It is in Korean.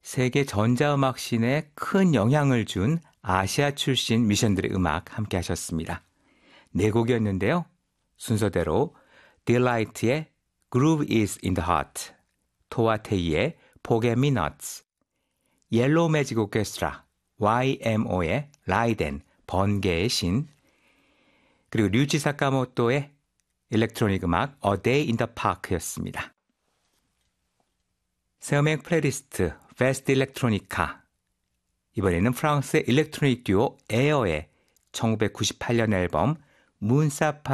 세계 전자음악 씬에 큰 영향을 준 아시아 출신 뮤지션들의 음악 함께 하셨습니다. 네 곡이었는데요. 순서대로 딜라이트의 Groove is in the Heart, 토아테이의 Forget Me Nots, 옐로우 매직 오케스트라 YMO의 라이덴, 번개의 신, 그리고 류치 사카모토의 일렉트로닉 음악 A Day in the Park였습니다. 새 음악 플레이리스트 Fast Electronica, 이번에는 프랑스의 일렉트로닉 듀오 에어의 1998년 앨범 문사파